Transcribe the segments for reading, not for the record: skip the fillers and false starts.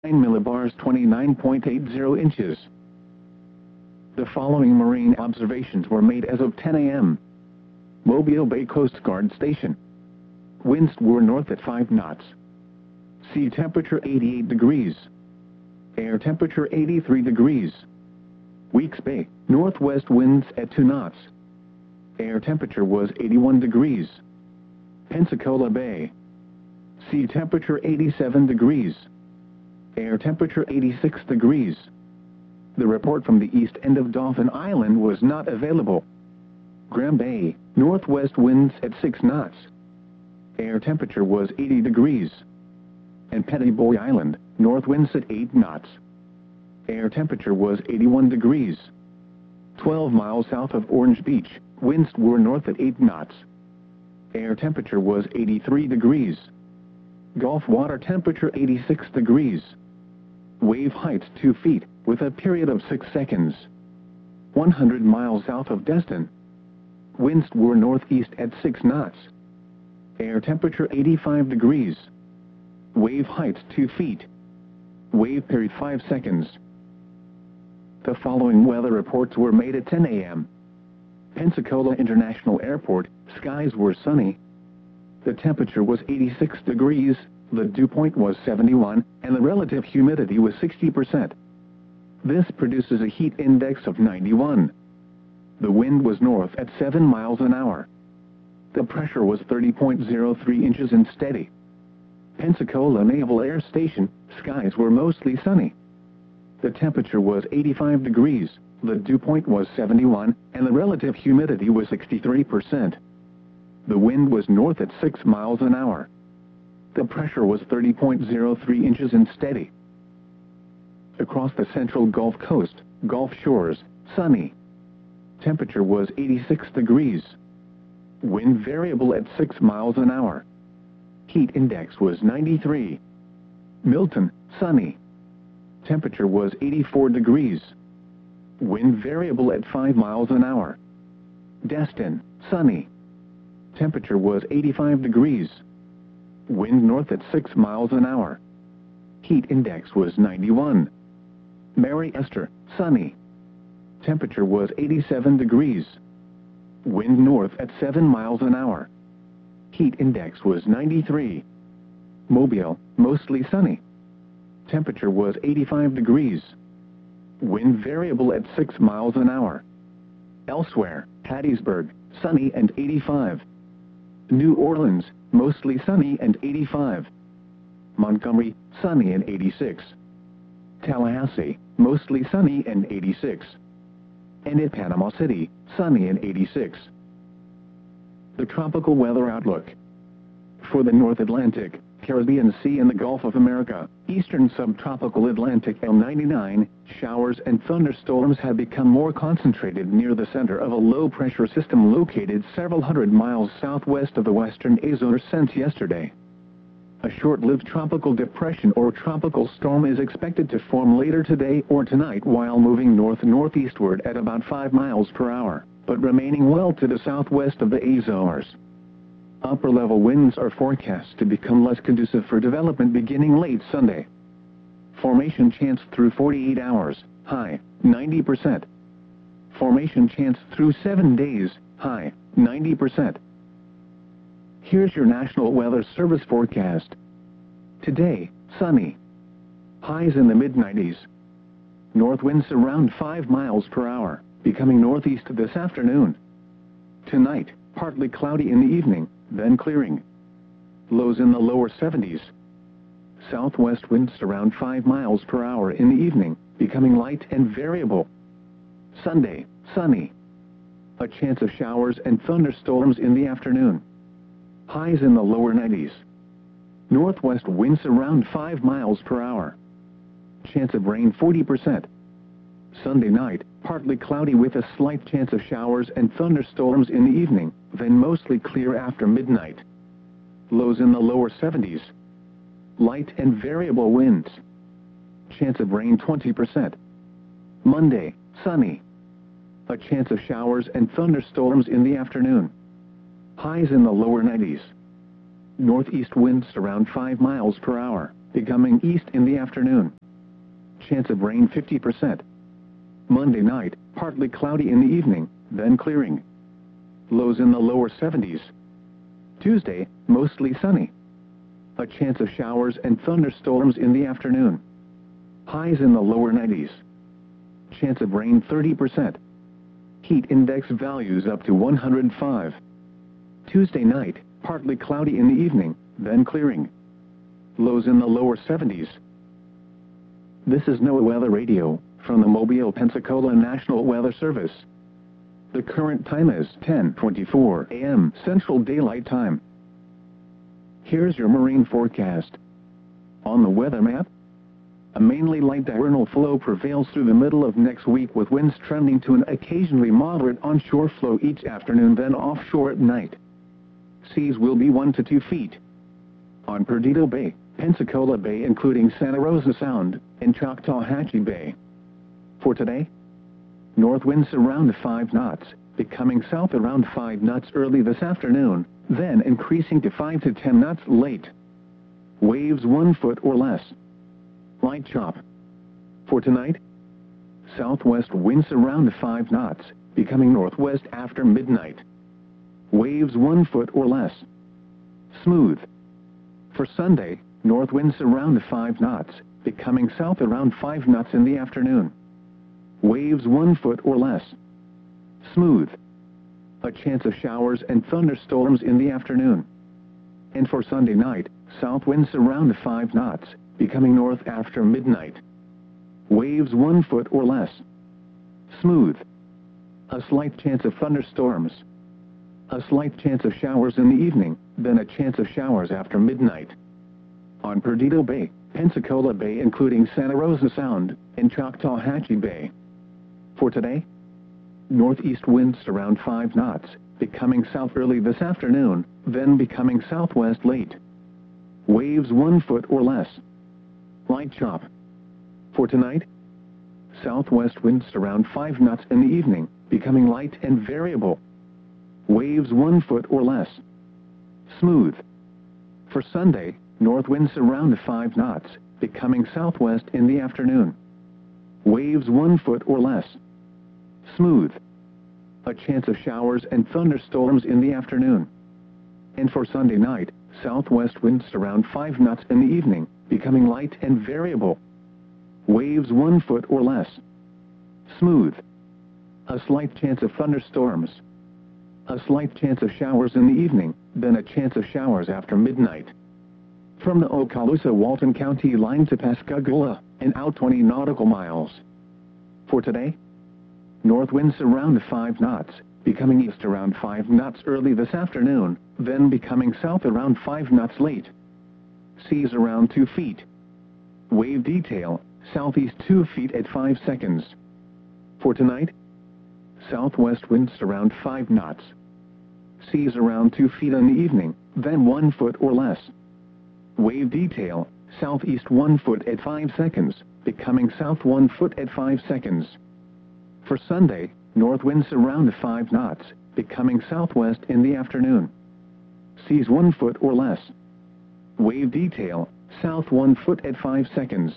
millibars 29.80 inches. The following marine observations were made as of 10 a.m. Mobile Bay Coast Guard Station. Winds were north at 5 knots. Sea temperature 88 degrees. Air temperature 83 degrees. Weeks Bay, northwest winds at 2 knots. Air temperature was 81 degrees. Pensacola Bay. Sea temperature 87 degrees. Air temperature 86 degrees. The report from the east end of Dauphin Island was not available. Graham Bay, northwest winds at 6 knots. Air temperature was 80 degrees. And Pettiboy Island, north winds at 8 knots. Air temperature was 81 degrees. 12 miles south of Orange Beach, winds were north at 8 knots. Air temperature was 83 degrees. Gulf water temperature 86 degrees. Wave height 2 feet, with a period of 6 seconds. 100 miles south of Destin. Winds were northeast at 6 knots. Air temperature 85 degrees. Wave height 2 feet. Wave period 5 seconds. The following weather reports were made at 10 a.m. Pensacola International Airport, skies were sunny. The temperature was 86 degrees, the dew point was 71, and the relative humidity was 60%. This produces a heat index of 91. The wind was north at 7 miles an hour. The pressure was 30.03 inches and steady. Pensacola Naval Air Station, skies were mostly sunny. The temperature was 85 degrees, the dew point was 71, and the relative humidity was 63%. The wind was north at 6 miles an hour. The pressure was 30.03 inches and steady. Across the central Gulf Coast, Gulf Shores, sunny. Temperature was 86 degrees. Wind variable at 6 miles an hour. Heat index was 93. Milton, sunny. Temperature was 84 degrees. Wind variable at 5 miles an hour. Destin, sunny. Temperature was 85 degrees. Wind north at 6 miles an hour. Heat index was 91. Mary Esther, sunny. Temperature was 87 degrees. Wind north at 7 miles an hour. Heat index was 93. Mobile, mostly sunny. Temperature was 85 degrees. Wind variable at 6 miles an hour. Elsewhere, Hattiesburg, sunny and 85. New Orleans, mostly sunny and 85. Montgomery, sunny and 86. Tallahassee, mostly sunny and 86. And at Panama City, sunny and 86. The tropical weather outlook. For the North Atlantic, Caribbean Sea and the Gulf of America, eastern subtropical Atlantic L99, showers and thunderstorms have become more concentrated near the center of a low-pressure system located several hundred miles southwest of the western Azores since yesterday. A short-lived tropical depression or tropical storm is expected to form later today or tonight while moving north-northeastward at about 5 miles per hour, but remaining well to the southwest of the Azores. Upper-level winds are forecast to become less conducive for development beginning late Sunday. Formation chance through 48 hours, high, 90%. Formation chance through 7 days, high, 90%. Here's your National Weather Service forecast. Today, sunny. Highs in the mid-90s. North winds around 5 miles per hour, becoming northeast this afternoon. Tonight, partly cloudy in the evening, then clearing. Lows in the lower 70s. Southwest winds around 5 miles per hour in the evening, becoming light and variable. Sunday, sunny. A chance of showers and thunderstorms in the afternoon. Highs in the lower 90s. Northwest winds around 5 miles per hour. Chance of rain 40%. Sunday night, partly cloudy with a slight chance of showers and thunderstorms in the evening, then mostly clear after midnight. Lows in the lower 70s. Light and variable winds. Chance of rain 20%. Monday, sunny. A chance of showers and thunderstorms in the afternoon. Highs in the lower 90s. Northeast winds around 5 miles per hour. becoming east in the afternoon. Chance of rain 50%. Monday night, partly cloudy in the evening, then clearing. Lows in the lower 70s. Tuesday, mostly sunny. A chance of showers and thunderstorms in the afternoon. Highs in the lower 90s. Chance of rain 30%. Heat index values up to 105. Tuesday night, partly cloudy in the evening, then clearing. Lows in the lower 70s. This is NOAA Weather Radio, from the Mobile, Pensacola National Weather Service. The current time is 10:24 a.m. Central Daylight Time. Here's your marine forecast. On the weather map, a mainly light diurnal flow prevails through the middle of next week with winds trending to an occasionally moderate onshore flow each afternoon, then offshore at night. Seas will be 1 to 2 feet. On Perdido Bay, Pensacola Bay including Santa Rosa Sound, and Choctawhatchee Bay. For today, north winds around 5 knots, becoming south around 5 knots early this afternoon, then increasing to 5 to 10 knots late. Waves 1 foot or less. Light chop. For tonight, southwest winds around 5 knots, becoming northwest after midnight. Waves 1 foot or less. Smooth. For Sunday, north winds around 5 knots, becoming south around 5 knots in the afternoon. Waves 1 foot or less. Smooth. A chance of showers and thunderstorms in the afternoon. And for Sunday night, south winds around 5 knots, becoming north after midnight. Waves 1 foot or less. Smooth. A slight chance of thunderstorms. A slight chance of showers in the evening, then a chance of showers after midnight. On Perdido Bay, Pensacola Bay including Santa Rosa Sound, and Choctawhatchee Bay. For today, northeast winds around 5 knots, becoming south early this afternoon, then becoming southwest late. Waves 1 foot or less. Light chop. For tonight, southwest winds around 5 knots in the evening, becoming light and variable. Waves 1 foot or less. Smooth. For Sunday, north winds around 5 knots, becoming southwest in the afternoon. Waves 1 foot or less. Smooth. A chance of showers and thunderstorms in the afternoon. And for Sunday night, southwest winds around 5 knots in the evening, becoming light and variable. Waves 1 foot or less. Smooth. A slight chance of thunderstorms. A slight chance of showers in the evening, then a chance of showers after midnight. From the Okaloosa-Walton County line to Pascagoula, and out 20 nautical miles. For today, north winds around 5 knots, becoming east around 5 knots early this afternoon, then becoming south around 5 knots late. Seas around 2 feet. Wave detail, southeast 2 feet at 5 seconds. For tonight, southwest winds around 5 knots. Seas around 2 feet in the evening, then 1 foot or less. Wave detail, southeast 1 foot at 5 seconds, becoming south 1 foot at 5 seconds. For Sunday, north winds around 5 knots, becoming southwest in the afternoon. Seas 1 foot or less. Wave detail, south 1 foot at 5 seconds.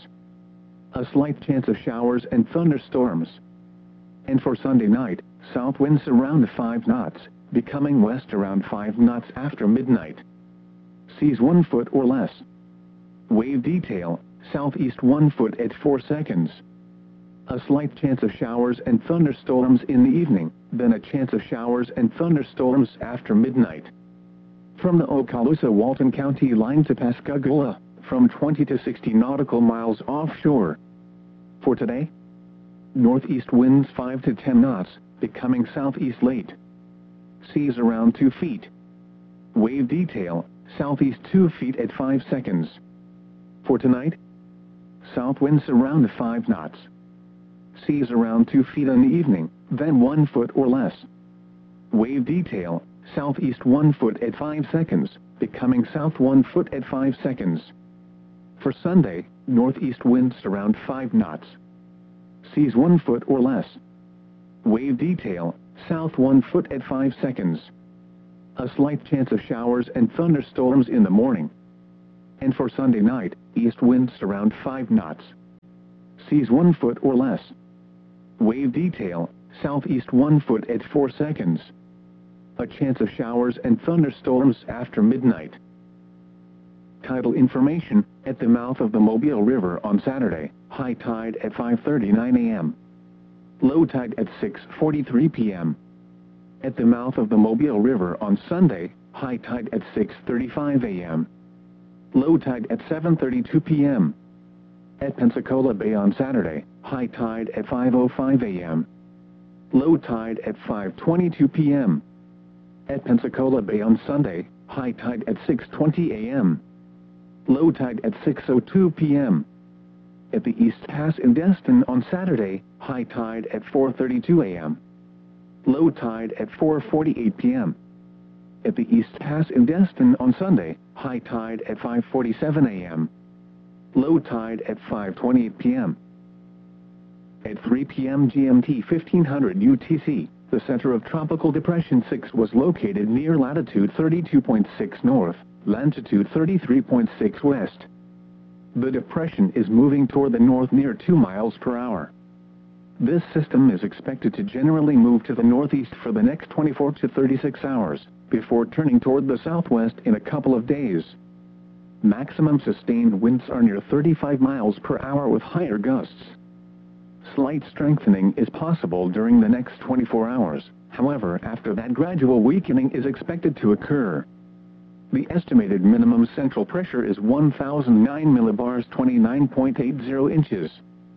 A slight chance of showers and thunderstorms. And for Sunday night, south winds around 5 knots, becoming west around 5 knots after midnight. Seas 1 foot or less. Wave detail, southeast 1 foot at 4 seconds. A slight chance of showers and thunderstorms in the evening, then a chance of showers and thunderstorms after midnight. From the Okaloosa-Walton County line to Pascagoula, from 20 to 60 nautical miles offshore. For today, northeast winds 5 to 10 knots, becoming southeast late. Seas around 2 feet. Wave detail, southeast 2 feet at 5 seconds. For tonight, south winds around 5 knots. Seas around 2 feet in the evening, then 1 foot or less. Wave detail, southeast 1 foot at 5 seconds, becoming south 1 foot at 5 seconds. For Sunday, northeast winds around 5 knots. Seas 1 foot or less. Wave detail, south 1 foot at 5 seconds. A slight chance of showers and thunderstorms in the morning. and for Sunday night, east winds around 5 knots. Seas 1 foot or less. Wave detail, southeast 1 foot at 4 seconds. A chance of showers and thunderstorms after midnight. Tidal information, at the mouth of the Mobile River on Saturday, high tide at 5:39 a.m. Low tide at 6:43 p.m. At the mouth of the Mobile River on Sunday, high tide at 6:35 a.m. Low tide at 7:32 p.m. At Pensacola Bay on Saturday, high tide at 5:05 a.m. Low tide at 5:22 p.m. At Pensacola Bay on Sunday, high tide at 6:20 a.m. Low tide at 6:02 p.m. At the East Pass in Destin on Saturday, high tide at 4:32 a.m. Low tide at 4:48 p.m. At the East Pass in Destin on Sunday, high tide at 5:47 a.m. Low tide at 5:28 p.m. At 3 p.m. GMT 1500 UTC, the center of Tropical Depression 6 was located near latitude 32.6 north, longitude 33.6 west. The depression is moving toward the north near 2 miles per hour. This system is expected to generally move to the northeast for the next 24 to 36 hours, before turning toward the southwest in a couple of days. Maximum sustained winds are near 35 miles per hour with higher gusts. Slight strengthening is possible during the next 24 hours, however, after that gradual weakening is expected to occur. The estimated minimum central pressure is 1,009 millibars 29.80 inches.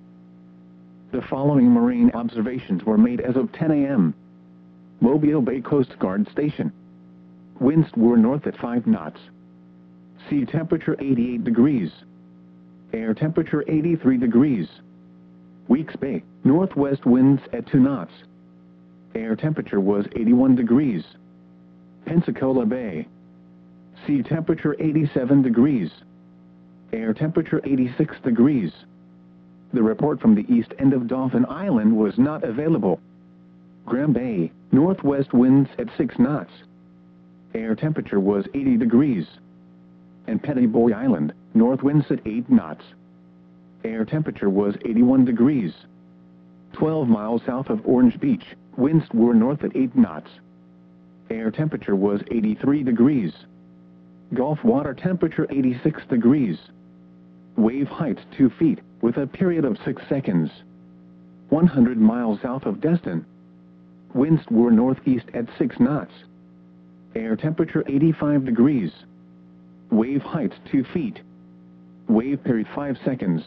The following marine observations were made as of 10 a.m. Mobile Bay Coast Guard Station. Winds were north at 5 knots. Sea temperature 88 degrees. Air temperature 83 degrees. Weeks Bay, northwest winds at 2 knots. Air temperature was 81 degrees. Pensacola Bay. Sea temperature 87 degrees. Air temperature 86 degrees. The report from the east end of Dauphin Island was not available. Graham Bay, northwest winds at 6 knots. Air temperature was 80 degrees. And Petty Boy Island, north winds at 8 knots. Air temperature was 81 degrees. 12 miles south of Orange Beach, winds were north at 8 knots. Air temperature was 83 degrees. Gulf water temperature 86 degrees. Wave height 2 feet, with a period of 6 seconds. 100 miles south of Destin. Winds were northeast at 6 knots. Air temperature 85 degrees. Wave height 2 feet. Wave period 5 seconds.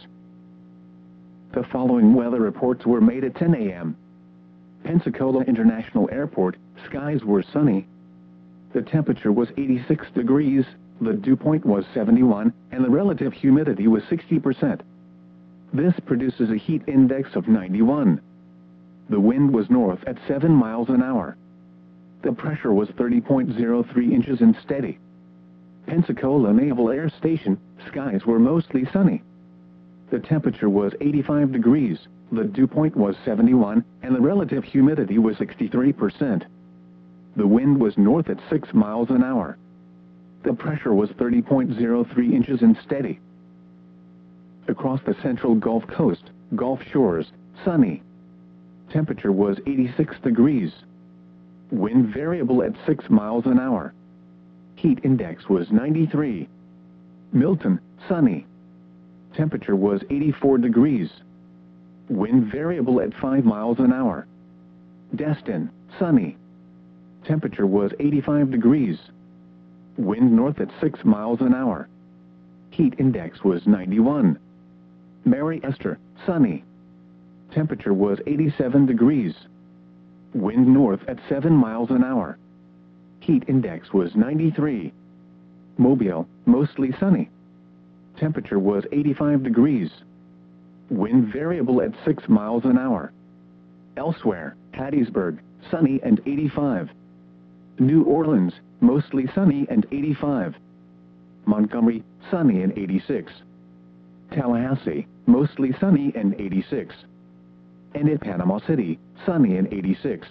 The following weather reports were made at 10 a.m. Pensacola International Airport, skies were sunny. The temperature was 86 degrees, the dew point was 71, and the relative humidity was 60%. This produces a heat index of 91. The wind was north at 7 miles an hour. The pressure was 30.03 inches and steady. Pensacola Naval Air Station, skies were mostly sunny. The temperature was 85 degrees, the dew point was 71, and the relative humidity was 63%. The wind was north at 6 miles an hour. The pressure was 30.03 inches and steady. Across the central Gulf Coast, Gulf Shores, sunny. Temperature was 86 degrees. Wind variable at 6 miles an hour. Heat index was 93. Milton, sunny. Temperature was 84 degrees. Wind variable at 5 miles an hour. Destin, sunny. Temperature was 85 degrees. Wind north at 6 miles an hour. Heat index was 91. Mary Esther, sunny. Temperature was 87 degrees. Wind north at 7 miles an hour. Heat index was 93. Mobile, mostly sunny. Temperature was 85 degrees. Wind variable at 6 miles an hour. Elsewhere, Hattiesburg, sunny and 85. New Orleans, mostly sunny and 85. Montgomery, sunny and 86. Tallahassee, mostly sunny and 86. And at Panama City, sunny and 86.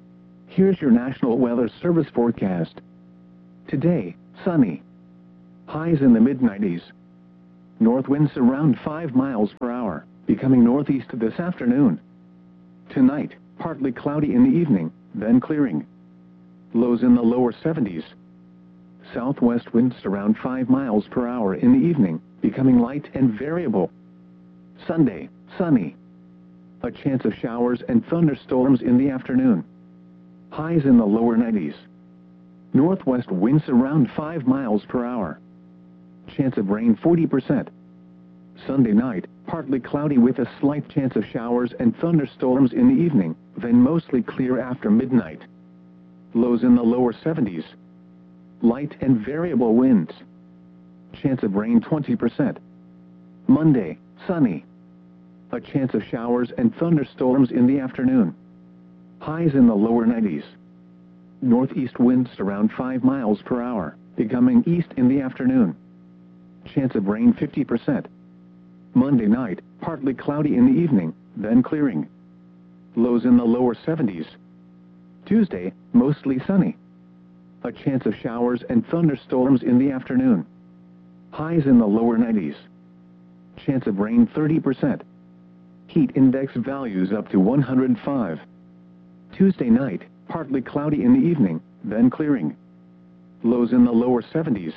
Here's your National Weather Service forecast. Today, sunny. highs in the mid-90s. North winds around 5 miles per hour, becoming northeast this afternoon. Tonight, partly cloudy in the evening, then clearing. Lows in the lower 70s. Southwest winds around 5 miles per hour in the evening, becoming light and variable. Sunday, sunny. A chance of showers and thunderstorms in the afternoon. Highs in the lower 90s. Northwest winds around 5 miles per hour. Chance of rain 40%. Sunday night, partly cloudy with a slight chance of showers and thunderstorms in the evening, then mostly clear after midnight. Lows in the lower 70s. Light and variable winds. Chance of rain 20%. Monday, sunny. A chance of showers and thunderstorms in the afternoon. Highs in the lower 90s. Northeast winds around 5 miles per hour, becoming east in the afternoon. Chance of rain 50%. Monday night, partly cloudy in the evening, then clearing. Lows in the lower 70s. Tuesday, mostly sunny. A chance of showers and thunderstorms in the afternoon. Highs in the lower 90s. Chance of rain 30%. Heat index values up to 105. Tuesday night, partly cloudy in the evening, then clearing. Lows in the lower 70s.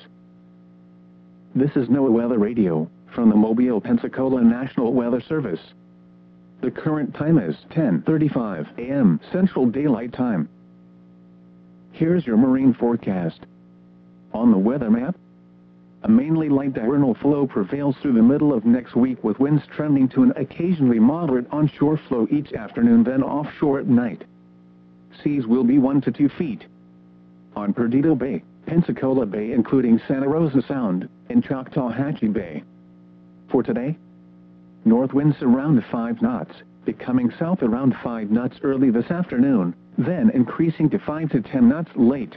This is NOAA Weather Radio, from the Mobile, Pensacola National Weather Service. The current time is 10:35 a.m. Central Daylight Time. Here's your marine forecast. On the weather map, a mainly light diurnal flow prevails through the middle of next week with winds trending to an occasionally moderate onshore flow each afternoon, then offshore at night. Seas will be 1 to 2 feet. On Perdido Bay, Pensacola Bay including Santa Rosa Sound, and Choctawhatchee Bay. For today, north winds around 5 knots, becoming south around 5 knots early this afternoon, then increasing to 5 to 10 knots late.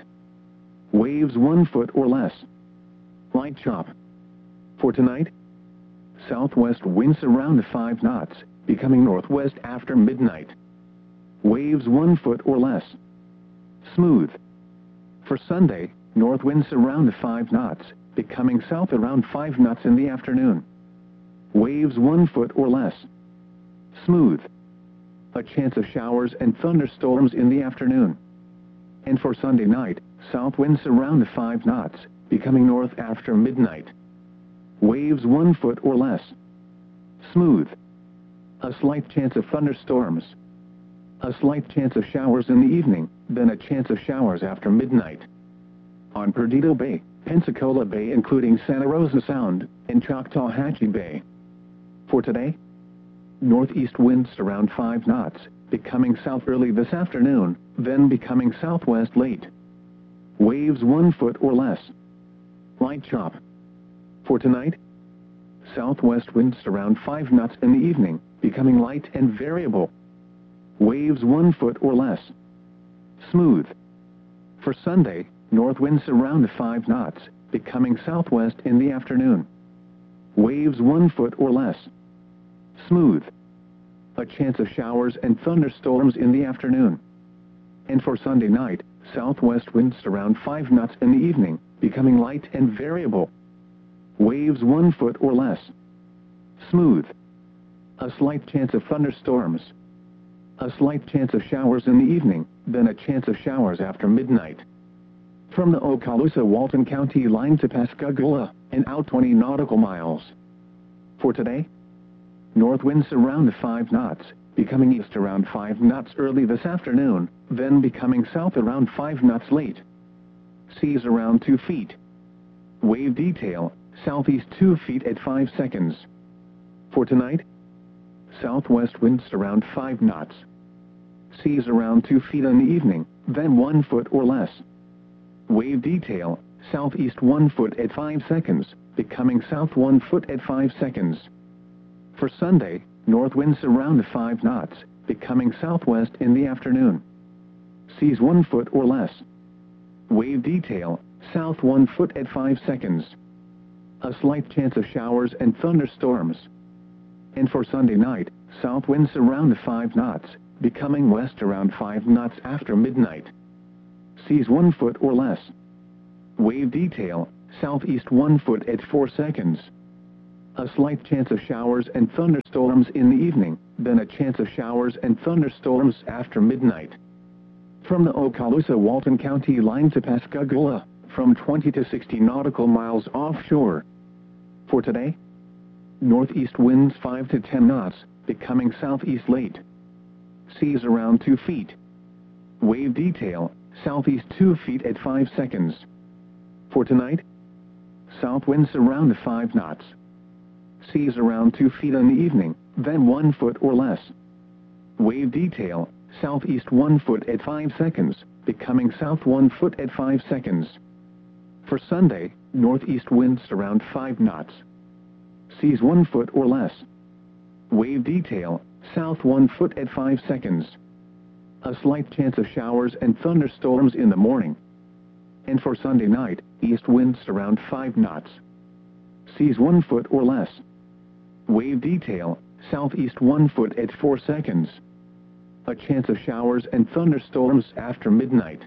Waves 1 foot or less. Light chop. For tonight, southwest winds around 5 knots, becoming northwest after midnight. Waves 1 foot or less. Smooth. For Sunday, north winds around 5 knots, becoming south around 5 knots in the afternoon. Waves 1 foot or less. Smooth. A chance of showers and thunderstorms in the afternoon. And for Sunday night, south winds around 5 knots, becoming north after midnight. Waves 1 foot or less. Smooth. A slight chance of thunderstorms. A slight chance of showers in the evening, then a chance of showers after midnight. On Perdido Bay, Pensacola Bay including Santa Rosa Sound, and Choctawhatchee Bay. For today, northeast winds around 5 knots, becoming south early this afternoon, then becoming southwest late. Waves 1 foot or less. Light chop. For tonight, southwest winds around 5 knots in the evening, becoming light and variable. Waves 1 foot or less. Smooth. For Sunday, north winds around 5 knots, becoming southwest in the afternoon. Waves 1 foot or less. Smooth. A chance of showers and thunderstorms in the afternoon. And for Sunday night, southwest winds around 5 knots in the evening, becoming light and variable. Waves 1 foot or less. Smooth. A slight chance of thunderstorms. A slight chance of showers in the evening, then a chance of showers after midnight. From the Okaloosa-Walton County line to Pascagoula, and out 20 nautical miles. For today, north winds around 5 knots, becoming east around 5 knots early this afternoon, then becoming south around 5 knots late. Seas around 2 feet. Wave detail, southeast 2 feet at 5 seconds. For tonight, southwest winds around 5 knots. Seas around 2 feet in the evening, then 1 foot or less. Wave detail, southeast 1 foot at 5 seconds, becoming south 1 foot at 5 seconds. For Sunday, north winds around 5 knots, becoming southwest in the afternoon. Seas 1 foot or less. Wave detail, south 1 foot at 5 seconds. A slight chance of showers and thunderstorms. And for Sunday night, south winds around 5 knots, becoming west around 5 knots after midnight. Seas 1 foot or less. Wave detail, southeast 1 foot at 4 seconds. A slight chance of showers and thunderstorms in the evening, then a chance of showers and thunderstorms after midnight. From the Okaloosa-Walton County line to Pascagoula, from 20 to 60 nautical miles offshore. For today, northeast winds 5 to 10 knots, becoming southeast late. Seas around 2 feet. Wave detail, southeast 2 feet at 5 seconds. For tonight, south winds around 5 knots. Seas around 2 feet in the evening, then 1 foot or less. Wave detail, southeast 1 foot at 5 seconds, becoming south 1 foot at 5 seconds. For Sunday, northeast winds around 5 knots. Seas 1 foot or less. Wave detail, south 1 foot at 5 seconds. A slight chance of showers and thunderstorms in the morning. And for Sunday night, east winds around 5 knots. Seas 1 foot or less. Wave detail, southeast 1 foot at 4 seconds. A chance of showers and thunderstorms after midnight.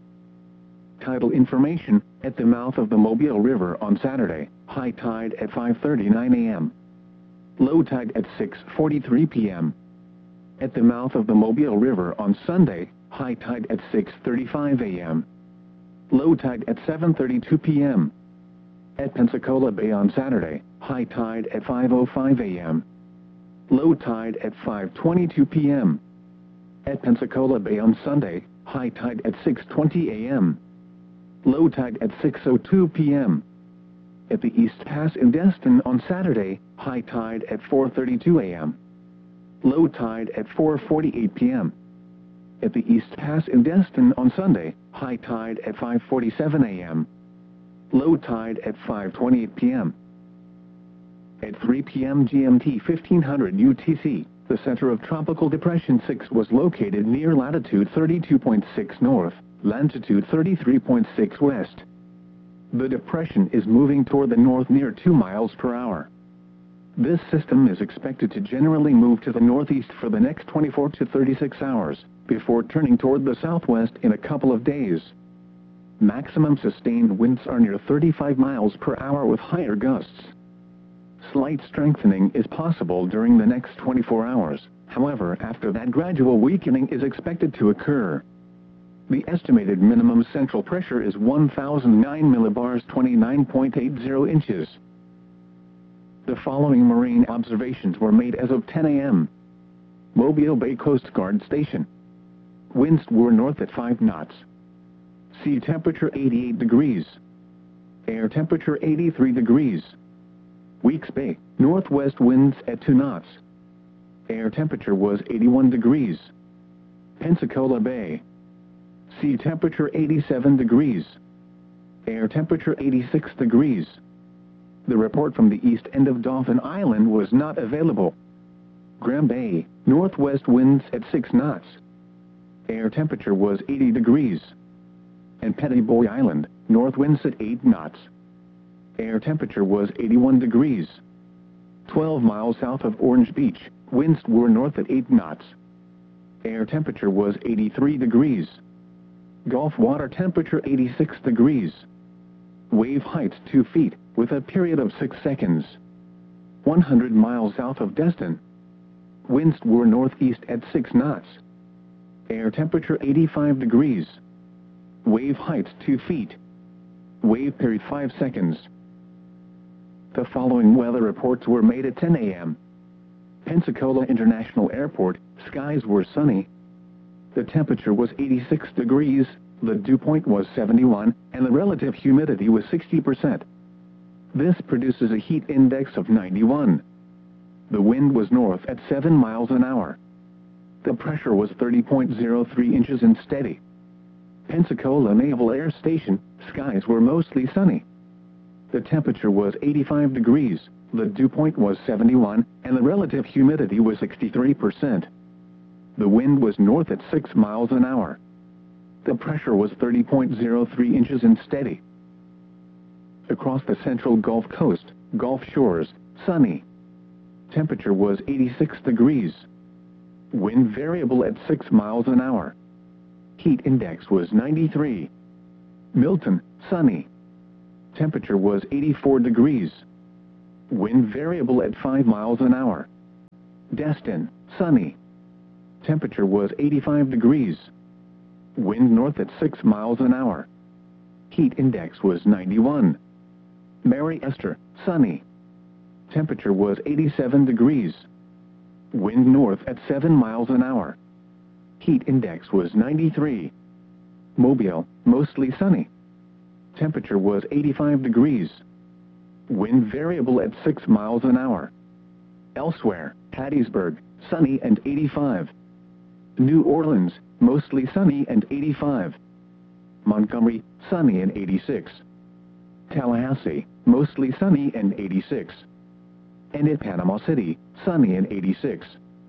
Tidal information, at the mouth of the Mobile River on Saturday, high tide at 5:39 a.m. Low tide at 6:43 p.m. At the mouth of the Mobile River on Sunday, high tide at 6:35 a.m. Low tide at 7:32 p.m. At Pensacola Bay on Saturday, high tide at 5:05 a.m. Low tide at 5:22 p.m. At Pensacola Bay on Sunday, high tide at 6:20 a.m. Low tide at 6:02 p.m. At the East Pass in Destin on Saturday, high tide at 4:32 a.m. Low tide at 4:48 p.m. At the East Pass in Destin on Sunday, high tide at 5:47 a.m. Low tide at 5:28 p.m. At 3 p.m. GMT 1500 UTC, the center of Tropical Depression 6 was located near latitude 32.6 north, longitude 33.6 west. The depression is moving toward the north near 2 miles per hour. This system is expected to generally move to the northeast for the next 24 to 36 hours, before turning toward the southwest in a couple of days. Maximum sustained winds are near 35 miles per hour with higher gusts. Slight strengthening is possible during the next 24 hours, however, after that gradual weakening is expected to occur. The estimated minimum central pressure is 1,009 millibars 29.80 inches. The following marine observations were made as of 10 a.m. Mobile Bay Coast Guard Station. Winds were north at 5 knots. Sea temperature 88 degrees. Air temperature 83 degrees. Weeks Bay, northwest winds at 2 knots. Air temperature was 81 degrees. Pensacola Bay. Sea temperature 87 degrees. Air temperature 86 degrees. The report from the east end of Dauphin Island was not available. Graham Bay, northwest winds at 6 knots. Air temperature was 80 degrees. And Petty Boy Island, north winds at 8 knots. Air temperature was 81 degrees. 12 miles south of Orange Beach, winds were north at 8 knots. Air temperature was 83 degrees. Gulf water temperature 86 degrees. Wave height 2 feet, with a period of 6 seconds. 100 miles south of Destin. Winds were northeast at 6 knots. Air temperature 85 degrees. Wave height 2 feet. Wave period 5 seconds. The following weather reports were made at 10 a.m. Pensacola International Airport, skies were sunny. The temperature was 86 degrees, the dew point was 71, and the relative humidity was 60%. This produces a heat index of 91. The wind was north at 7 miles an hour. The pressure was 30.03 inches and steady. Pensacola Naval Air Station, skies were mostly sunny. The temperature was 85 degrees, the dew point was 71, and the relative humidity was 63%. The wind was north at 6 miles an hour. The pressure was 30.03 inches and steady. Across the central Gulf Coast, Gulf Shores, sunny. Temperature was 86 degrees. Wind variable at 6 miles an hour. Heat index was 93. Milton, sunny. Temperature was 84 degrees. Wind variable at 5 miles an hour. Destin, sunny. Temperature was 85 degrees. Wind north at 6 miles an hour. Heat index was 91. Mary Esther, sunny. Temperature was 87 degrees. Wind north at 7 miles an hour. Heat index was 93. Mobile, mostly sunny. Temperature was 85 degrees. Wind variable at 6 miles an hour. Elsewhere, Hattiesburg, sunny and 85. New Orleans, mostly sunny and 85. Montgomery, sunny and 86. Tallahassee, mostly sunny and 86. And in Panama City, sunny and 86.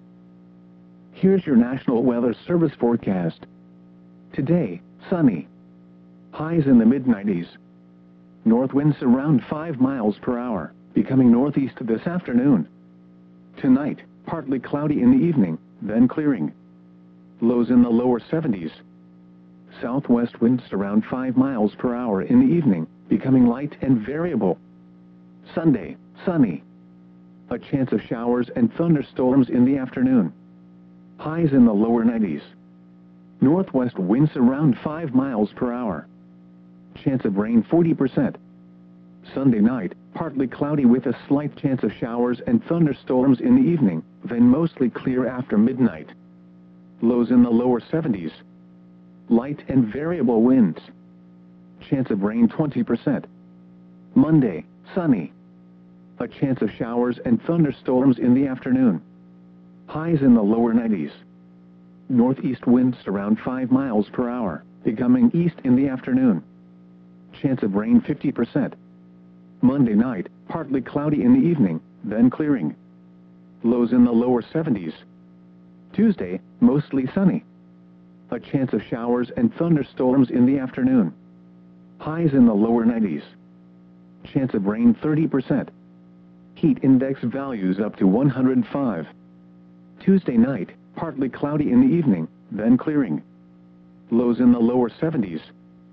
Here's your National Weather Service forecast. Today, sunny. Highs in the mid-90s. North winds around 5 miles per hour, becoming northeast this afternoon. Tonight, partly cloudy in the evening, then clearing. Lows in the lower 70s. Southwest winds around 5 miles per hour in the evening, becoming light and variable. Sunday, sunny. A chance of showers and thunderstorms in the afternoon. Highs in the lower 90s. Northwest winds around 5 miles per hour. Chance of rain 40%. Sunday night, partly cloudy with a slight chance of showers and thunderstorms in the evening, then mostly clear after midnight. Lows in the lower 70s. Light and variable winds. Chance of rain 20%. Monday, sunny. A chance of showers and thunderstorms in the afternoon. Highs in the lower 90s. Northeast winds around 5 miles per hour, becoming east in the afternoon. Chance of rain 50%. Monday night, partly cloudy in the evening, then clearing. Lows in the lower 70s. Tuesday, mostly sunny. A chance of showers and thunderstorms in the afternoon. Highs in the lower 90s. Chance of rain 30%. Heat index values up to 105. Tuesday night, partly cloudy in the evening, then clearing. Lows in the lower 70s.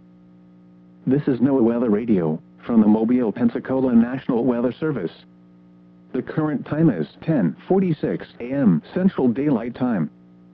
This is NOAA Weather Radio, from the Mobile, Pensacola National Weather Service. The current time is 10:46 a.m. Central Daylight Time.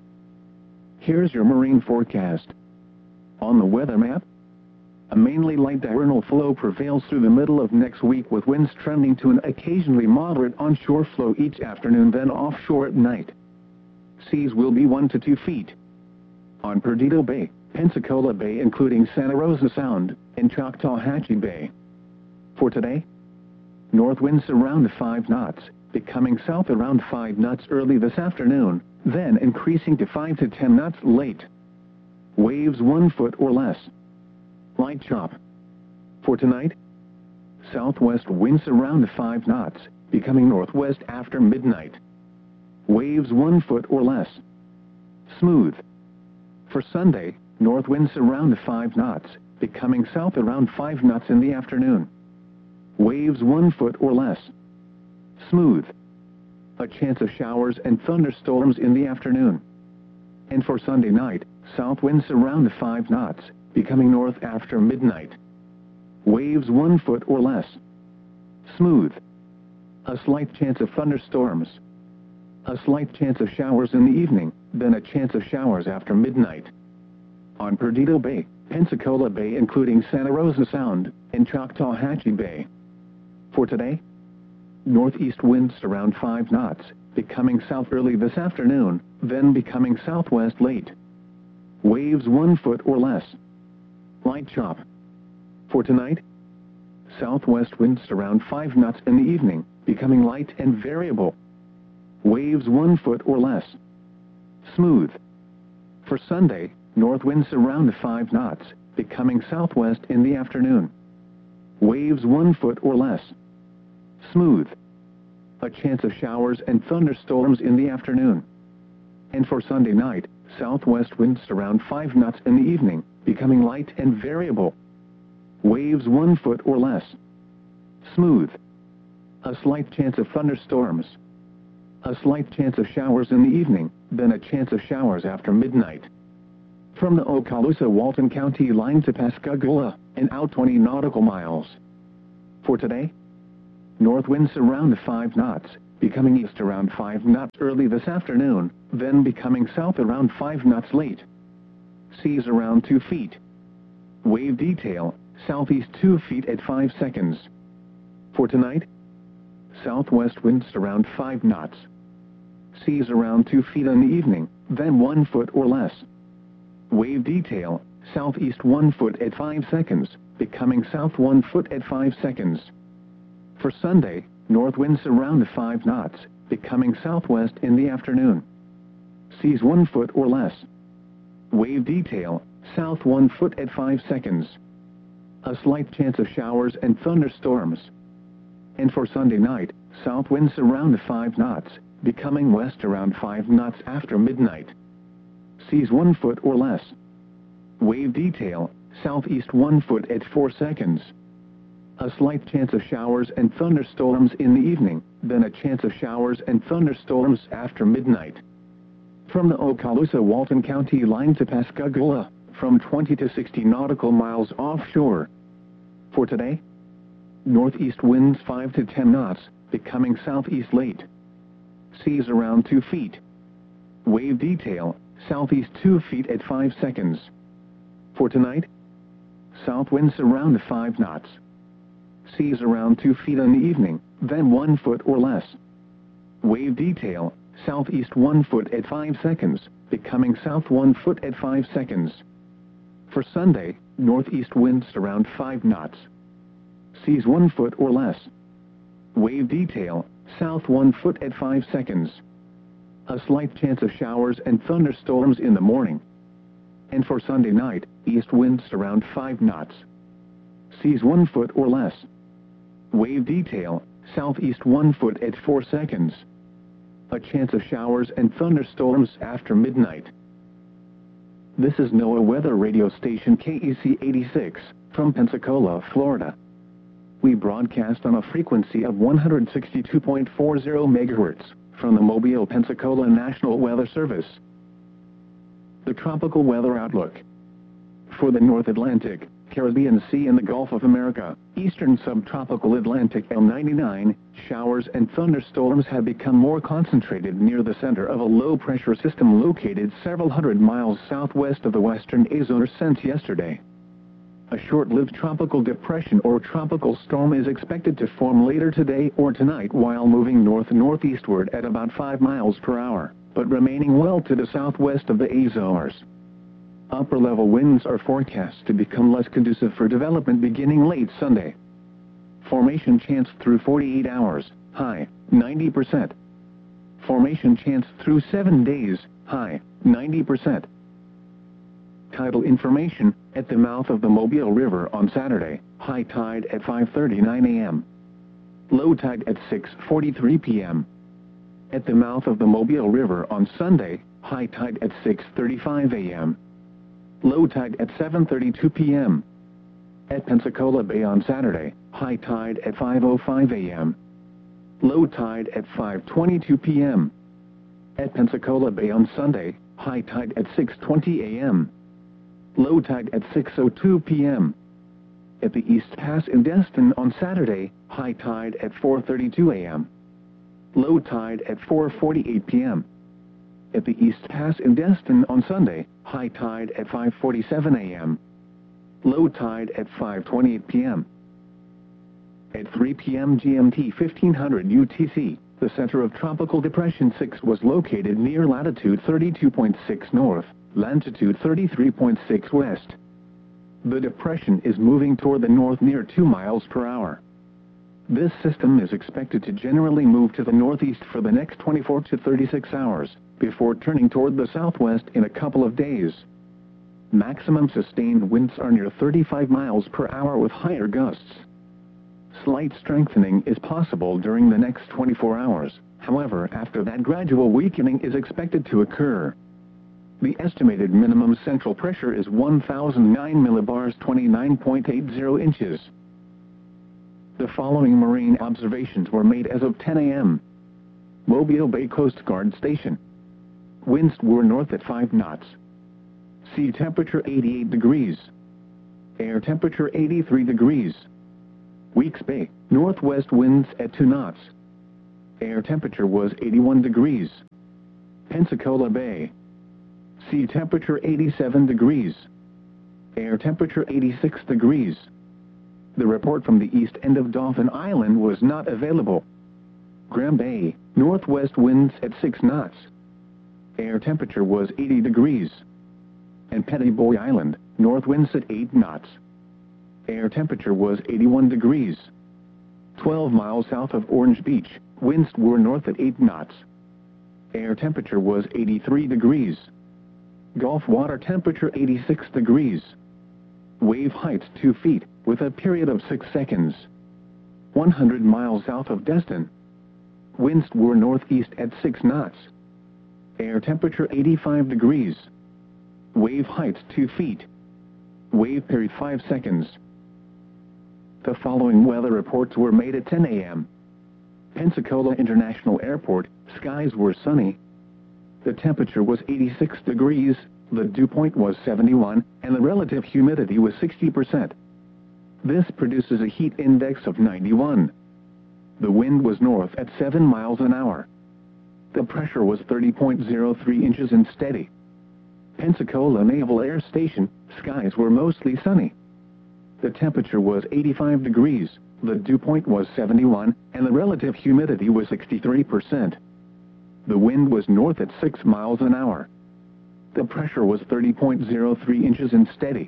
Here's your marine forecast. On the weather map, a mainly light diurnal flow prevails through the middle of next week with winds trending to an occasionally moderate onshore flow each afternoon, then offshore at night. Seas will be 1 to 2 feet. On Perdido Bay, Pensacola Bay including Santa Rosa Sound, and Choctawhatchee Bay. For today, north winds around 5 knots, becoming south around 5 knots early this afternoon, then increasing to 5 to 10 knots late. Waves 1 foot or less. Light chop. For tonight, southwest winds around 5 knots, becoming northwest after midnight. Waves 1 foot or less. Smooth. For Sunday, north winds around 5 knots, becoming south around 5 knots in the afternoon. Waves 1 foot or less. Smooth. A chance of showers and thunderstorms in the afternoon. And for Sunday night, south winds around 5 knots, becoming north after midnight. Waves 1 foot or less. Smooth. A slight chance of thunderstorms. A slight chance of showers in the evening, then a chance of showers after midnight. On Perdido Bay, Pensacola Bay including Santa Rosa Sound, and Choctawhatchee Bay. For today, northeast winds around 5 knots, becoming south early this afternoon, then becoming southwest late. Waves 1 foot or less. Light chop. For tonight, southwest winds around 5 knots in the evening, becoming light and variable. Waves 1 foot or less. Smooth. For Sunday, north winds around 5 knots, becoming southwest in the afternoon. Waves 1 foot or less. Smooth. A chance of showers and thunderstorms in the afternoon. And for Sunday night, southwest winds around 5 knots in the evening, becoming light and variable. Waves 1 foot or less. Smooth. A slight chance of thunderstorms. A slight chance of showers in the evening, then a chance of showers after midnight. From the Okaloosa-Walton County line to Pascagoula, and out 20 nautical miles. For today, north winds around 5 knots, becoming east around 5 knots early this afternoon, then becoming south around 5 knots late. Seas around 2 feet. Wave detail, southeast 2 feet at 5 seconds. For tonight, southwest winds around 5 knots. Seas around 2 feet in the evening, then 1 foot or less. Wave detail, southeast 1 foot at 5 seconds, becoming south 1 foot at 5 seconds. For Sunday, north winds around 5 knots, becoming southwest in the afternoon. Seas 1 foot or less. Wave detail, south 1 foot at 5 seconds. A slight chance of showers and thunderstorms. And for Sunday night, south winds around 5 knots, becoming west around 5 knots after midnight. Seas 1 foot or less. Wave detail, southeast 1 foot at 4 seconds. A slight chance of showers and thunderstorms in the evening, then a chance of showers and thunderstorms after midnight. From the Okaloosa-Walton County line to Pascagoula, from 20 to 60 nautical miles offshore. For today, northeast winds 5 to 10 knots, becoming southeast late. Seas around 2 feet. Wave detail, southeast 2 feet at 5 seconds. For tonight, south winds around 5 knots. Seas around 2 feet in the evening, then 1 foot or less. Wave detail, southeast 1 foot at 5 seconds, becoming south 1 foot at 5 seconds. For Sunday, northeast winds around 5 knots. Seas 1 foot or less. Wave detail, south 1 foot at 5 seconds. A slight chance of showers and thunderstorms in the morning. And for Sunday night, east winds around 5 knots. Seas 1 foot or less. Wave detail, southeast 1 foot at 4 seconds. A chance of showers and thunderstorms after midnight. This is NOAA weather radio station KEC 86, from Pensacola, Florida. We broadcast on a frequency of 162.40 MHz, from the Mobile, Pensacola National Weather Service. The tropical weather outlook. For the North Atlantic, Caribbean Sea and the Gulf of America, eastern subtropical Atlantic L99, showers and thunderstorms have become more concentrated near the center of a low-pressure system located several hundred miles southwest of the western Azores since yesterday. A short-lived tropical depression or tropical storm is expected to form later today or tonight while moving north-northeastward at about 5 miles per hour, but remaining well to the southwest of the Azores. Upper-level winds are forecast to become less conducive for development beginning late Sunday. Formation chance through 48 hours, high, 90%. Formation chance through 7 days, high, 90%. Tidal information, at the mouth of the Mobile River on Saturday, high tide at 5:39 a.m. Low tide at 6:43 p.m. At the mouth of the Mobile River on Sunday, high tide at 6:35 a.m. Low tide at 7:32 p.m. At Pensacola Bay on Saturday, high tide at 5:05 a.m. Low tide at 5:22 p.m. At Pensacola Bay on Sunday, high tide at 6:20 a.m. Low tide at 6:02 p.m. At the East Pass in Destin on Saturday, high tide at 4:32 a.m. Low tide at 4:48 p.m. At the East Pass in Destin on Sunday, high tide at 5:47 a.m. Low tide at 5:28 p.m. At 3 p.m. GMT 1500 UTC, the center of Tropical Depression 6 was located near latitude 32.6 north, longitude 33.6 west. The depression is moving toward the north near 2 miles per hour. This system is expected to generally move to the northeast for the next 24 to 36 hours, before turning toward the southwest in a couple of days. Maximum sustained winds are near 35 miles per hour with higher gusts. Slight strengthening is possible during the next 24 hours, however, after that gradual weakening is expected to occur. The estimated minimum central pressure is 1,009 millibars 29.80 inches. The following marine observations were made as of 10 a.m. Mobile Bay Coast Guard Station. Winds were north at 5 knots. Sea temperature 88 degrees. Air temperature 83 degrees. Weeks Bay, northwest winds at 2 knots. Air temperature was 81 degrees. Pensacola Bay. Sea temperature 87 degrees. Air temperature 86 degrees. The report from the east end of Dauphin Island was not available. Graham Bay, northwest winds at 6 knots. Air temperature was 80 degrees. And Pettiboy Island, north winds at 8 knots. Air temperature was 81 degrees. 12 miles south of Orange Beach, winds were north at 8 knots. Air temperature was 83 degrees. Gulf water temperature 86 degrees. Wave height 2 feet, with a period of 6 seconds. 100 miles south of Destin. Winds were northeast at 6 knots. Air temperature 85 degrees. Wave height 2 feet. Wave period 5 seconds. The following weather reports were made at 10 a.m. Pensacola International Airport, skies were sunny. The temperature was 86 degrees, the dew point was 71, and the relative humidity was 60%. This produces a heat index of 91. The wind was north at 7 miles an hour. The pressure was 30.03 inches and steady. Pensacola Naval Air Station, skies were mostly sunny. The temperature was 85 degrees, the dew point was 71, and the relative humidity was 63%. The wind was north at 6 miles an hour. The pressure was 30.03 inches and steady.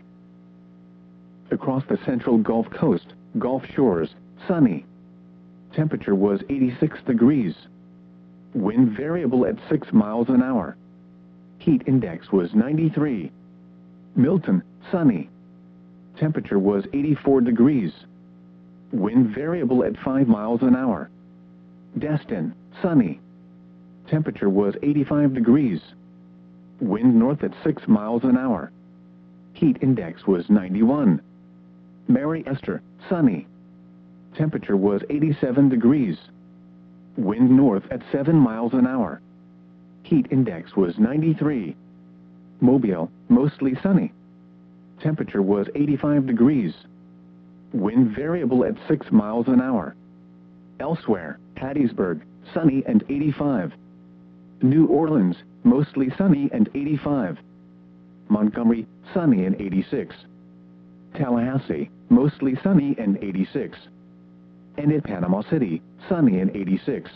Across the central Gulf Coast, Gulf Shores, sunny. Temperature was 86 degrees. Wind variable at 6 miles an hour. Heat index was 93. Milton, sunny. Temperature was 84 degrees. Wind variable at 5 miles an hour. Destin, sunny. Temperature was 85 degrees. Wind north at 6 miles an hour. Heat index was 91. Mary Esther, sunny. Temperature was 87 degrees. Wind north at 7 miles an hour. Heat index was 93. Mobile, mostly sunny. Temperature was 85 degrees. Wind variable at 6 miles an hour. Elsewhere, Hattiesburg, sunny and 85. New Orleans, mostly sunny and 85. Montgomery, sunny and 86. Tallahassee, mostly sunny and 86. And at Panama City, sunny and 86.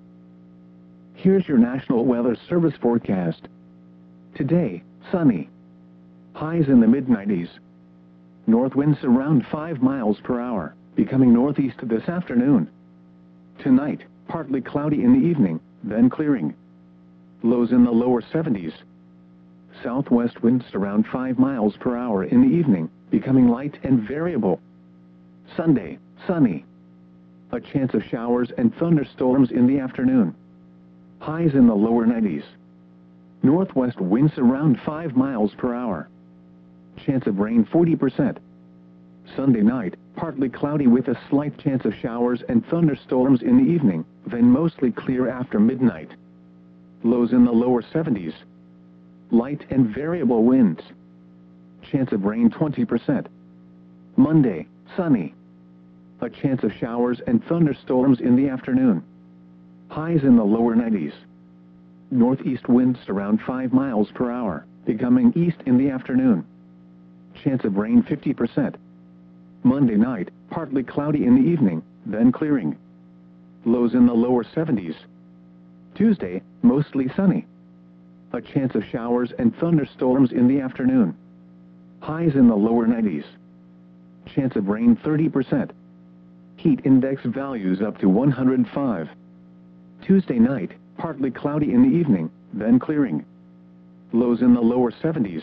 Here's your National Weather Service forecast. Today, sunny. Highs in the mid-90s. North winds around 5 miles per hour, becoming northeast this afternoon. Tonight, partly cloudy in the evening, then clearing. Lows in the lower 70s. Southwest winds around 5 miles per hour in the evening, becoming light and variable. Sunday, sunny. A chance of showers and thunderstorms in the afternoon. Highs in the lower 90s. Northwest winds around 5 miles per hour. Chance of rain 40%. Sunday night, partly cloudy with a slight chance of showers and thunderstorms in the evening, then mostly clear after midnight. Lows in the lower 70s. Light and variable winds. Chance of rain 20%. Monday, sunny. A chance of showers and thunderstorms in the afternoon. Highs in the lower 90s. Northeast winds around 5 miles per hour, becoming east in the afternoon. Chance of rain 50%. Monday night, partly cloudy in the evening, then clearing. Lows in the lower 70s. Tuesday, mostly sunny. A chance of showers and thunderstorms in the afternoon. Highs in the lower 90s. Chance of rain 30%. Heat index values up to 105. Tuesday night, partly cloudy in the evening, then clearing. Lows in the lower 70s.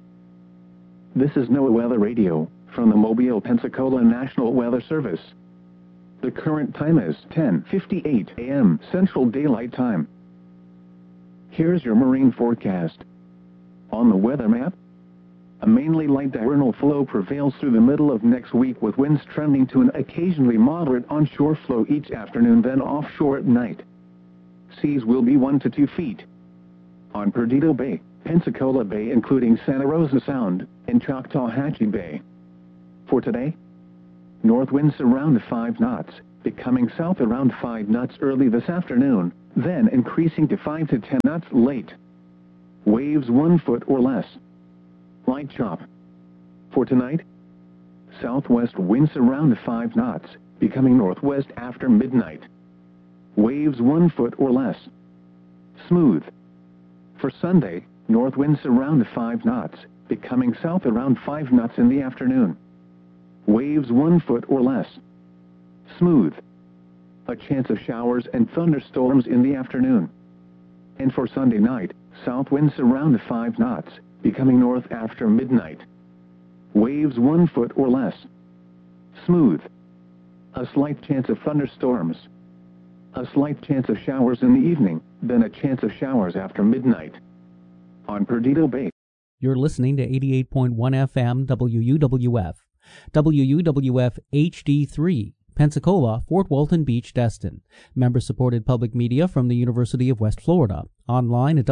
This is NOAA Weather Radio, from the Mobile, Pensacola National Weather Service. The current time is 10:58 a.m. Central Daylight Time. Here's your marine forecast. On the weather map, a mainly light diurnal flow prevails through the middle of next week with winds trending to an occasionally moderate onshore flow each afternoon, then offshore at night. Seas will be 1 to 2 feet. On Perdido Bay, Pensacola Bay including Santa Rosa Sound, and Choctawhatchee Bay. For today, north winds around 5 knots, becoming south around 5 knots early this afternoon, then increasing to 5 to 10 knots late. Waves 1 foot or less. Light chop. For tonight, southwest winds around 5 knots, becoming northwest after midnight. Waves 1 foot or less. Smooth. For Sunday, north winds around 5 knots, becoming south around 5 knots in the afternoon. Waves 1 foot or less. Smooth. A chance of showers and thunderstorms in the afternoon. And for Sunday night, south winds around 5 knots, becoming north after midnight. Waves 1 foot or less. Smooth. A slight chance of thunderstorms. A slight chance of showers in the evening, then a chance of showers after midnight. On Perdido Bay. You're listening to 88.1 FM WUWF. WUWF HD3, Pensacola, Fort Walton Beach, Destin. Member-supported public media from the University of West Florida. Online at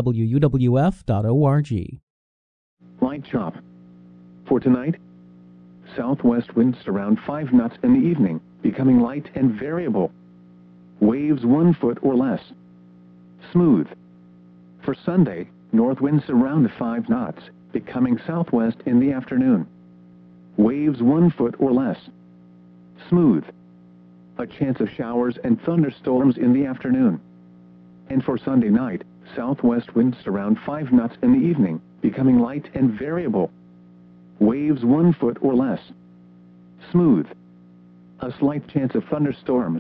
wuwf.org. Light chop. For tonight, southwest winds around 5 knots in the evening, becoming light and variable. Waves 1 foot or less. Smooth. For Sunday, north winds around 5 knots, becoming southwest in the afternoon. Waves 1 foot or less. Smooth. A chance of showers and thunderstorms in the afternoon. And for Sunday night, southwest winds around 5 knots in the evening, becoming light and variable. Waves 1 foot or less. Smooth. A slight chance of thunderstorms.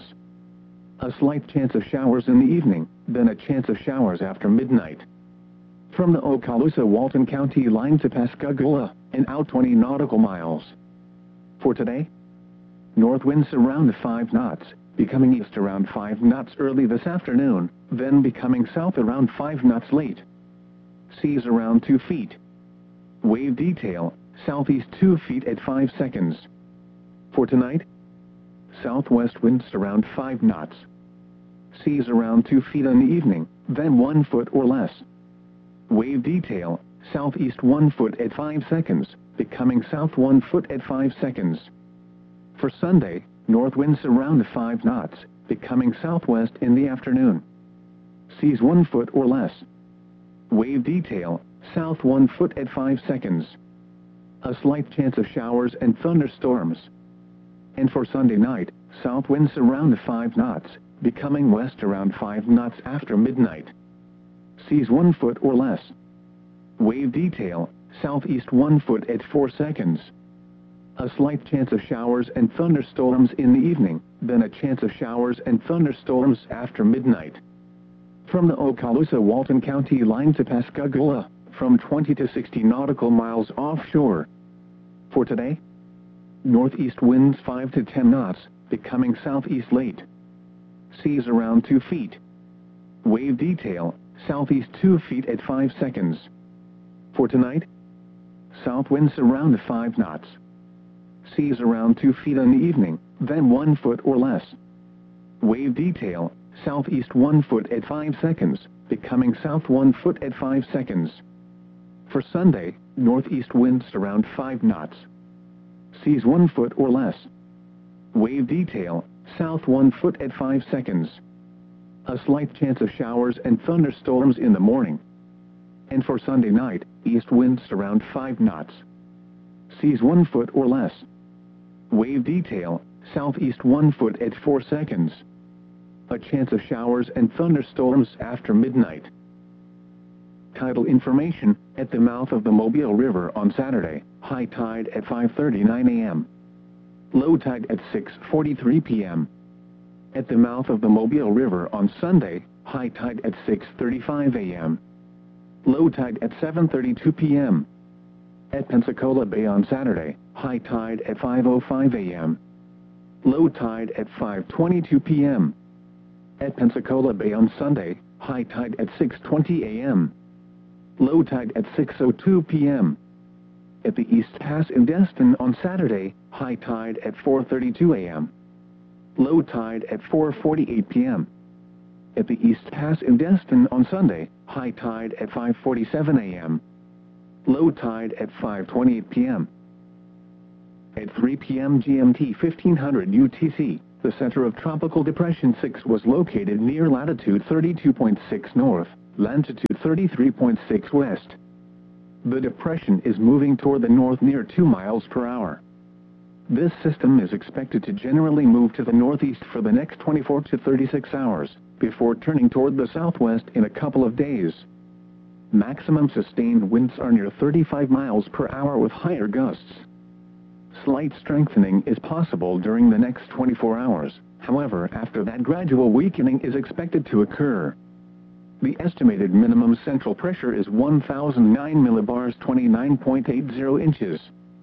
A slight chance of showers in the evening, then a chance of showers after midnight. From the Okaloosa-Walton County line to Pascagoula, and out 20 nautical miles. For today, north winds around 5 knots, becoming east around 5 knots early this afternoon, then becoming south around 5 knots late. Seas around 2 feet. Wave detail, southeast 2 feet at 5 seconds. For tonight, southwest winds around 5 knots. Seas around 2 feet in the evening, then 1 foot or less. Wave detail, southeast 1 foot at 5 seconds, becoming south 1 foot at 5 seconds. For Sunday, north winds around 5 knots, becoming southwest in the afternoon. Seas 1 foot or less. Wave detail, south 1 foot at 5 seconds. A slight chance of showers and thunderstorms. And for Sunday night, south winds around 5 knots, becoming west around 5 knots after midnight. Seas 1 foot or less. Wave detail, southeast 1 foot at 4 seconds. A slight chance of showers and thunderstorms in the evening, then a chance of showers and thunderstorms after midnight. From the Okaloosa-Walton County line to Pascagoula, from 20 to 60 nautical miles offshore. For today, northeast winds 5 to 10 knots, becoming southeast late. Seas around 2 feet. Wave detail, southeast 2 feet at 5 seconds. For tonight, south winds around 5 knots. Seas around 2 feet in the evening, then 1 foot or less. Wave detail, southeast 1 foot at 5 seconds, becoming south 1 foot at 5 seconds. For Sunday, northeast winds around 5 knots. Seas 1 foot or less. Wave detail, south 1 foot at 5 seconds. A slight chance of showers and thunderstorms in the morning. And for Sunday night, east winds around 5 knots. Seas 1 foot or less. Wave detail, southeast 1 foot at 4 seconds. A chance of showers and thunderstorms after midnight. Tidal information, at the mouth of the Mobile River on Saturday, high tide at 5:39 a.m. Low tide at 6:43 p.m. At the mouth of the Mobile River on Sunday, high tide at 6:35 a.m. Low tide at 7:32 p.m. At Pensacola Bay on Saturday, high tide at 5:05 a.m. Low tide at 5:22 p.m. At Pensacola Bay on Sunday, high tide at 6:20 a.m. Low tide at 6:02 p.m. At the East Pass in Destin on Saturday, high tide at 4:32 a.m. Low tide at 4:48 p.m. At the East Pass in Destin on Sunday, high tide at 5:47 a.m. Low tide at 5:28 p.m. At 3 p.m. GMT 1500 UTC, the center of Tropical Depression 6 was located near latitude 32.6 north, longitude 33.6 west. The depression is moving toward the north near 2 miles per hour. This system is expected to generally move to the northeast for the next 24 to 36 hours, before turning toward the southwest in a couple of days. Maximum sustained winds are near 35 miles per hour with higher gusts. Slight strengthening is possible during the next 24 hours, however, after that gradual weakening is expected to occur. The estimated minimum central pressure is 1009 millibars 29.80 inches.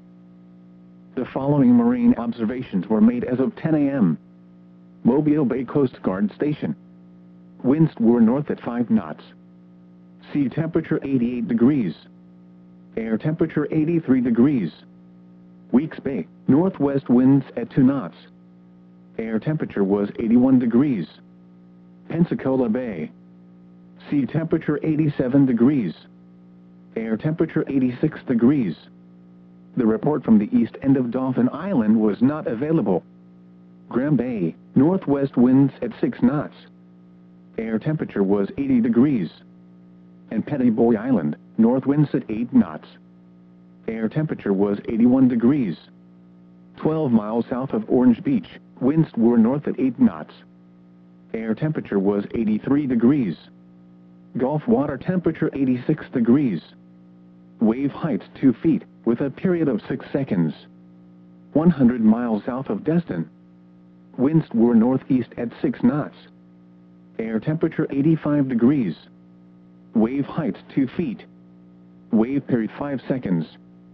The following marine observations were made as of 10 a.m. Mobile Bay Coast Guard Station. Winds were north at 5 knots. Sea temperature 88 degrees. Air temperature 83 degrees. Weeks Bay, northwest winds at 2 knots. Air temperature was 81 degrees. Pensacola Bay. Sea temperature 87 degrees. Air temperature 86 degrees. The report from the east end of Dauphin Island was not available. Graham Bay, northwest winds at 6 knots. Air temperature was 80 degrees. And Petty Boy Island, north winds at 8 knots. Air temperature was 81 degrees. 12 miles south of Orange Beach, winds were north at 8 knots. Air temperature was 83 degrees. Gulf water temperature 86 degrees. Wave height 2 feet, with a period of 6 seconds. 100 miles south of Destin. Winds were northeast at 6 knots. Air temperature 85 degrees. Wave height 2 feet. Wave period 5 seconds.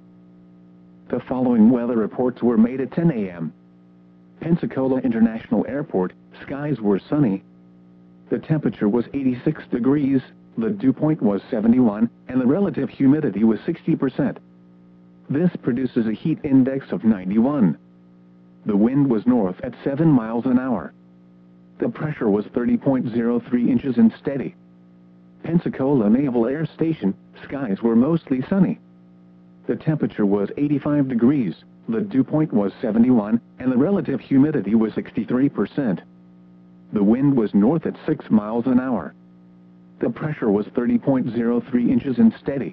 The following weather reports were made at 10 a.m. Pensacola International Airport, skies were sunny. The temperature was 86 degrees, the dew point was 71, and the relative humidity was 60%. This produces a heat index of 91. The wind was north at 7 miles an hour. The pressure was 30.03 inches and steady. Pensacola Naval Air Station, skies were mostly sunny. The temperature was 85 degrees, the dew point was 71, and the relative humidity was 63%. The wind was north at 6 miles an hour. The pressure was 30.03 inches and steady.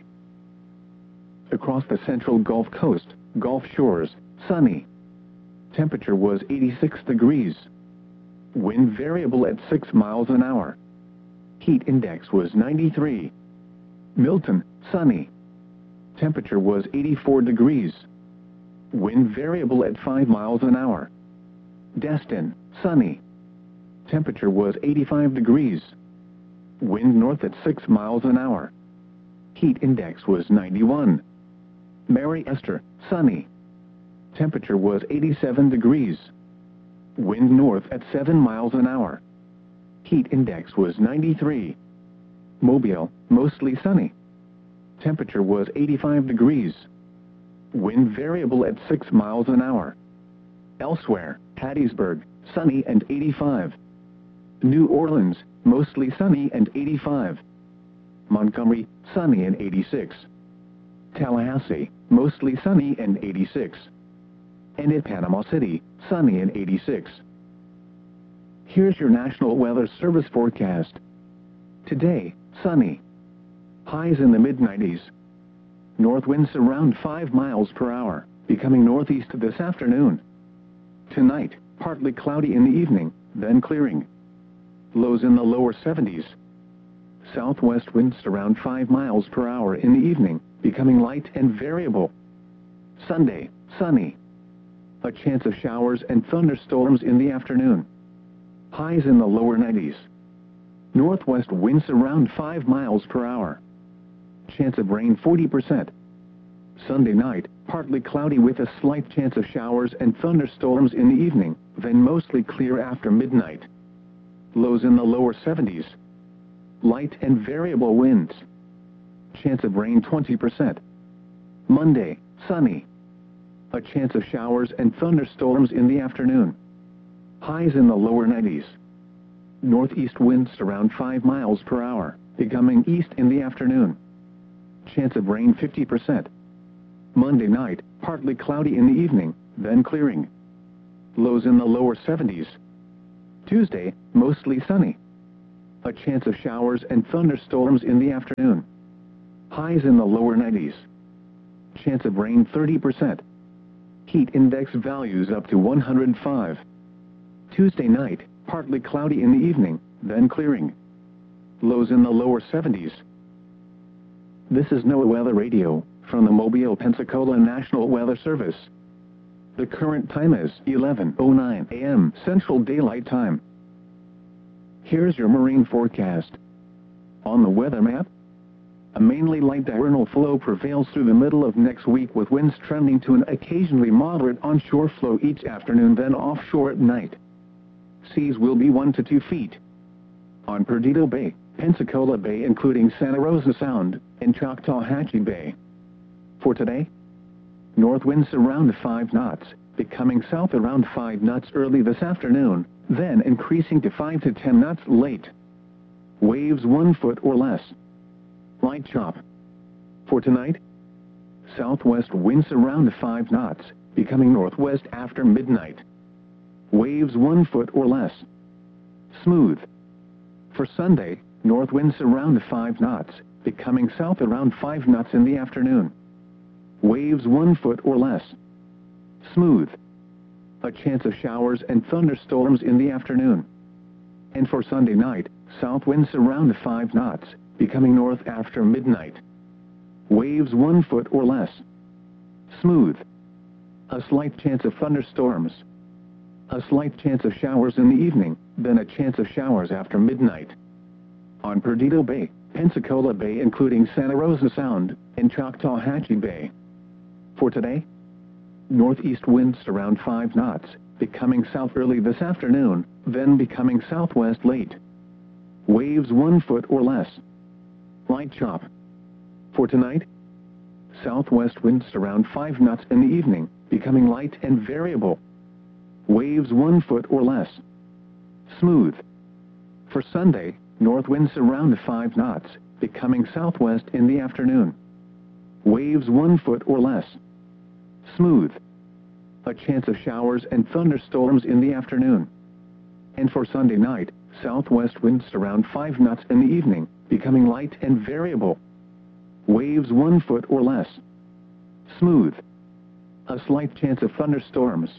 Across the central Gulf Coast, Gulf Shores, sunny. Temperature was 86 degrees. Wind variable at 6 miles an hour. Heat index was 93. Milton, sunny. Temperature was 84 degrees. Wind variable at 5 miles an hour. Destin, sunny. Temperature was 85 degrees. Wind north at 6 miles an hour. Heat index was 91. Mary Esther, sunny. Temperature was 87 degrees. Wind north at 7 miles an hour. Heat index was 93. Mobile, mostly sunny. Temperature was 85 degrees. Wind variable at 6 miles an hour. Elsewhere, Hattiesburg, sunny and 85. New Orleans, mostly sunny and 85. Montgomery, sunny and 86. Tallahassee, mostly sunny and 86. And in Panama City, sunny and 86. Here's your National Weather Service forecast. Today, sunny. Highs in the mid-90s. North winds around 5 miles per hour, becoming northeast this afternoon. Tonight, partly cloudy in the evening, then clearing. Lows in the lower 70s. Southwest winds around 5 miles per hour in the evening, becoming light and variable. Sunday, sunny. A chance of showers and thunderstorms in the afternoon. Highs in the lower 90s. Northwest winds around 5 miles per hour. Chance of rain 40%. Sunday night, partly cloudy with a slight chance of showers and thunderstorms in the evening, then mostly clear after midnight. Lows in the lower 70s. Light and variable winds. Chance of rain 20%. Monday, sunny. A chance of showers and thunderstorms in the afternoon. Highs in the lower 90s. Northeast winds around 5 miles per hour, becoming east in the afternoon. Chance of rain 50%. Monday night, partly cloudy in the evening, then clearing. Lows in the lower 70s. Tuesday, mostly sunny. A chance of showers and thunderstorms in the afternoon. Highs in the lower 90s. Chance of rain 30%. Heat index values up to 105. Tuesday night, partly cloudy in the evening, then clearing. Lows in the lower 70s. This is NOAA Weather Radio, from the Mobile, Pensacola National Weather Service. The current time is 11:09 a.m. Central Daylight Time. Here's your marine forecast. On the weather map, a mainly light diurnal flow prevails through the middle of next week with winds trending to an occasionally moderate onshore flow each afternoon, then offshore at night. Seas will be 1 to 2 feet. On Perdido Bay, Pensacola Bay including Santa Rosa Sound, and Choctawhatchee Bay. For today, north winds around 5 knots, becoming south around 5 knots early this afternoon, then increasing to 5 to 10 knots late. Waves 1 foot or less. Light chop. For tonight, southwest winds around 5 knots, becoming northwest after midnight. Waves 1 foot or less. Smooth. For Sunday, north winds around 5 knots, becoming south around 5 knots in the afternoon. Waves 1 foot or less. Smooth. A chance of showers and thunderstorms in the afternoon. And for Sunday night, south winds around 5 knots, becoming north after midnight. Waves 1 foot or less. Smooth. A slight chance of thunderstorms. A slight chance of showers in the evening, then a chance of showers after midnight. On Perdido Bay, Pensacola Bay including Santa Rosa Sound, and Choctawhatchee Bay. For today, northeast winds around 5 knots, becoming south early this afternoon, then becoming southwest late. Waves 1 foot or less. Light chop. For tonight, southwest winds around 5 knots in the evening, becoming light and variable. Waves 1 foot or less. Smooth. For Sunday, north winds around 5 knots, becoming southwest in the afternoon. Waves 1 foot or less. Smooth. A chance of showers and thunderstorms in the afternoon. And for Sunday night, southwest winds around 5 knots in the evening, becoming light and variable. Waves 1 foot or less. Smooth. A slight chance of thunderstorms.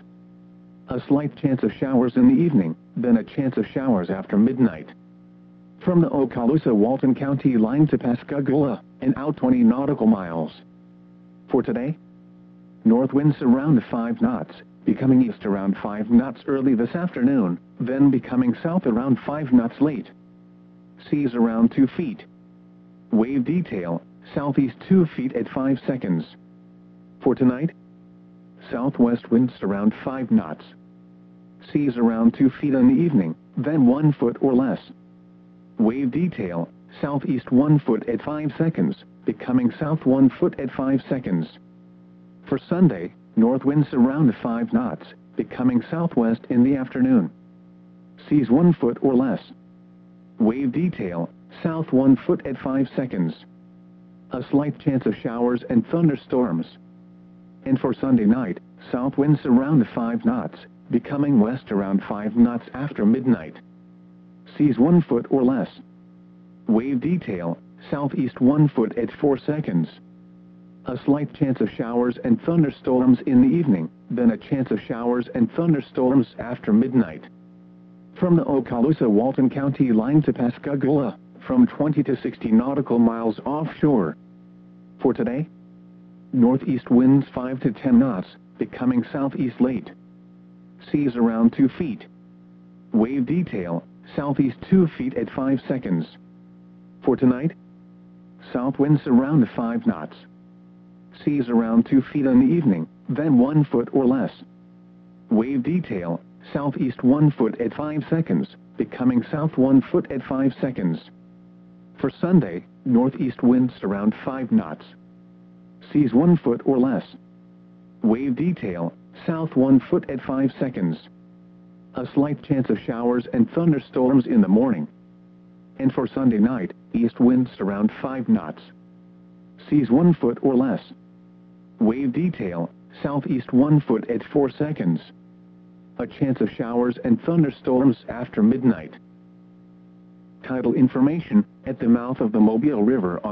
A slight chance of showers in the evening, then a chance of showers after midnight. From the Okaloosa-Walton County line to Pascagoula, and out 20 nautical miles. For today, north winds around 5 knots, becoming east around 5 knots early this afternoon, then becoming south around 5 knots late. Seas around 2 feet. Wave detail, southeast 2 feet at 5 seconds. For tonight, southwest winds around 5 knots. Seas around 2 feet in the evening, then 1 foot or less. Wave detail, southeast 1 foot at 5 seconds, becoming south 1 foot at 5 seconds. For Sunday, north winds around 5 knots, becoming southwest in the afternoon. Seas 1 foot or less. Wave detail, south 1 foot at 5 seconds. A slight chance of showers and thunderstorms. And for Sunday night, south winds around 5 knots, becoming west around 5 knots after midnight. Seas 1 foot or less. Wave detail, southeast 1 foot at 4 seconds. A slight chance of showers and thunderstorms in the evening, then a chance of showers and thunderstorms after midnight. From the Okaloosa-Walton County line to Pascagoula, from 20 to 60 nautical miles offshore. For today, northeast winds 5 to 10 knots, becoming southeast late. Seas around 2 feet. Wave detail, southeast 2 feet at 5 seconds. For tonight, south winds around 5 knots. Seas around 2 feet in the evening, then 1 foot or less. Wave detail, southeast 1 foot at 5 seconds, becoming south 1 foot at 5 seconds. For Sunday, northeast winds around 5 knots. Seas 1 foot or less. Wave detail, south 1 foot at 5 seconds. A slight chance of showers and thunderstorms in the morning. And for Sunday night, east winds around 5 knots. Seas 1 foot or less. Wave detail, southeast 1 foot at 4 seconds. A chance of showers and thunderstorms after midnight. Tidal information, at the mouth of the Mobile River on